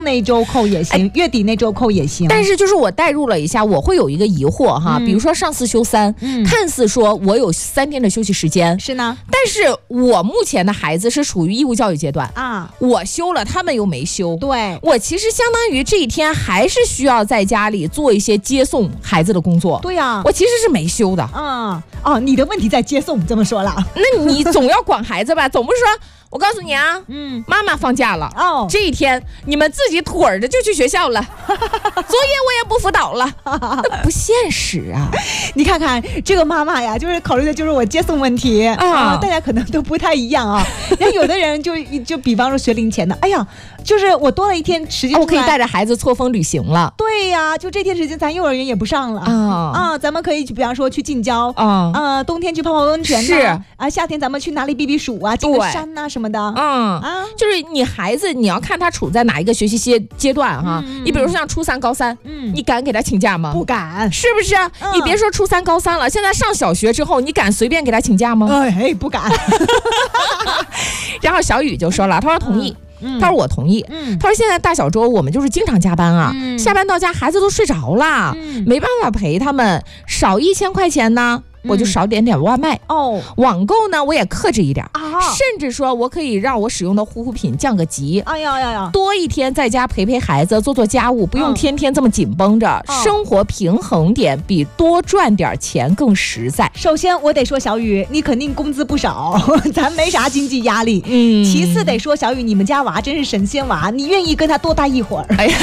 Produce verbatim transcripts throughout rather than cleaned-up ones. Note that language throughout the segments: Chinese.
那周扣也行、哎、月底那周扣也行。 但是就是我代入了一下，我会有一个疑惑哈、嗯、比如说上四休三、嗯、看似说我有三天的休息时间， 是呢， 但是我目前的孩子是处于义务教育阶段啊，我休了他们又没休， 对， 我其实相当于这一天还是需要在家里做一些接送孩子的工作。 对呀、啊， 我其实是没休的。 嗯，哦，你的问题在接送，这么说了， 那你总要管孩子吧，总不是说我告诉你啊，嗯，妈妈放假了哦，这一天你们自己腿儿着就去学校了，作业我也不辅导了，那不现实啊！ 你看看这个妈妈呀，就是考虑的就是我接送问题啊、呃，大家可能都不太一样啊。然后有的人就就比方说学龄前的，哎呀，就是我多了一天时间、啊， 我可以带着孩子错峰旅行了。 对呀、啊，就这天时间咱幼儿园也不上了啊啊，咱们可以比方说去近郊啊，呃，冬天去泡泡温泉、啊、 是啊，夏天咱们去哪里避避暑啊，进个山呐、啊、什么的。 嗯啊，就是你孩子，你要看他处在哪一个学习阶阶段哈、嗯。你比如说像初三、高三，嗯，你敢给他请假吗？ 不敢， 是不是？嗯、你别说初三、高三了，现在上小学之后，你敢随便给他请假吗？ 哎，不敢。 然后小雨就说了，他说同意。嗯、他说我同意、嗯、他说现在大小周我们就是经常加班啊、嗯、下班到家孩子都睡着了、嗯、没办法陪他们，少一千块钱呢我就少点点外卖、嗯、哦，网购呢我也克制一点、啊、甚至说我可以让我使用的护肤品降个级， 哎呀呀呀， 多一天在家陪陪孩子，做做家务，不用天天这么紧绷着、嗯、生活平衡点比多赚点钱更实在。 首先我得说小雨你肯定工资不少，咱没啥经济压力，嗯，其次得说小雨你们家娃真是神仙娃，你愿意跟他多待一会儿，哎呀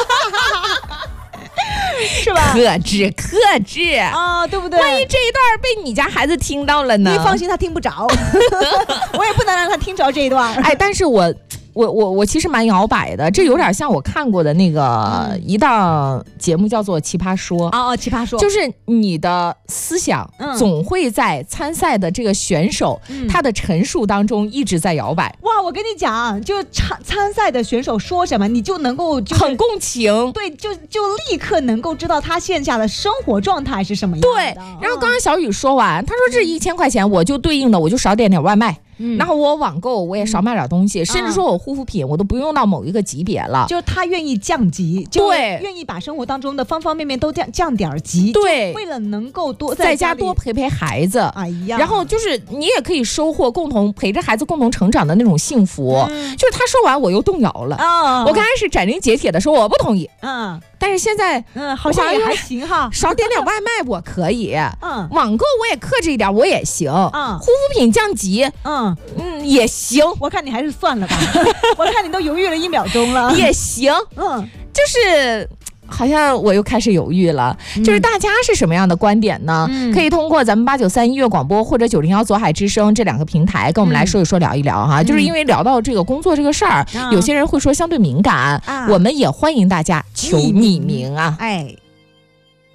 是吧？ 克制克制啊、哦，对不对？ 万一这一段被你家孩子听到了呢？ 你放心，他听不着，我也不能让他听着这一段。 哎，但是我。我我我其实蛮摇摆的，这有点像我看过的那个、嗯、一档节目叫做《奇葩说》 哦哦，奇葩说就是你的思想总会在参赛的这个选手、嗯、他的陈述当中一直在摇摆。 哇，我跟你讲，就参参赛的选手说什么，你就能够、就是、 很共情， 对，就就立刻能够知道他线下的生活状态是什么样的。 对，然后刚刚小雨说完，他说这一千块钱我就对应的我就少点点外卖。嗯、然后我网购我也少买点东西、嗯、甚至说我护肤品我都不用到某一个级别了， 就是他愿意降级， 对， 愿意把生活当中的方方面面都降降点级， 对， 为了能够多在家多陪陪孩子， 哎呀， 然后就是你也可以收获共同陪着孩子共同成长的那种幸福、嗯、就是他说完我又动摇了、哦、我刚开始斩钉截铁的说我不同意，嗯，但是现在嗯好像也还行哈， 少点点外卖我可以，嗯，网购我也克制一点我也行，嗯，护肤品降级，嗯嗯也行， 我看你还是算了吧，我看你都犹豫了一秒钟了， 也行，嗯，就是好像我又开始犹豫了、嗯、就是大家是什么样的观点呢、嗯、可以通过咱们八九三音乐广播或者九零幺左海之声这两个平台跟我们来说一说聊一聊哈、嗯、就是因为聊到这个工作这个事儿、嗯、有些人会说相对敏感、啊、我们也欢迎大家求匿名啊，哎。